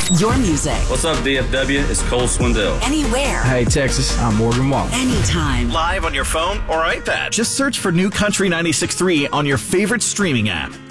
Your music. What's up, DFW? It's Cole Swindell. Anywhere. Hey, Texas, I'm Morgan Wallen. Anytime. Live on your phone or iPad. Just search for New Country 96.3 on your favorite streaming app.